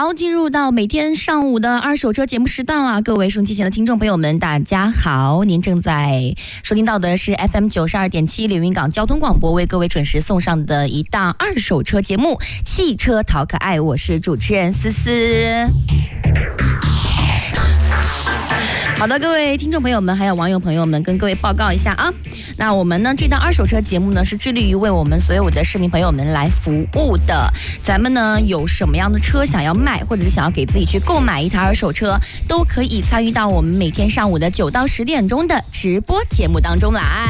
好，进入到每天上午的二手车节目时段了。各位收音机前的听众朋友们，大家好！您正在收听到的是 FM 92.7连云港交通广播为各位准时送上的一档二手车节目《汽车淘可爱》，我是主持人思思。好的，各位听众朋友们，还有网友朋友们，跟各位报告一下啊。那我们呢，这档二手车节目呢，是致力于为我们所有的市民朋友们来服务的。咱们呢，有什么样的车想要卖，或者是想要给自己去购买一台二手车，都可以参与到我们每天上午的9到10点钟的直播节目当中来。